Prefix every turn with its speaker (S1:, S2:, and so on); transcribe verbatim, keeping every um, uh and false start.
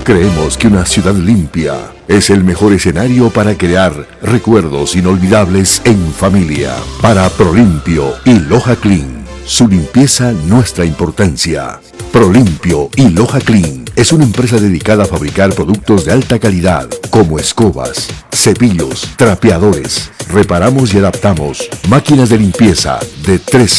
S1: Creemos que una ciudad limpia es el mejor escenario para crear recuerdos inolvidables en familia. Para Prolimpio y Loja Clean, su limpieza nuestra importancia. Prolimpio y Loja Clean es una empresa dedicada a fabricar productos de alta calidad como escobas, cepillos, trapeadores. Reparamos y adaptamos máquinas de limpieza de tres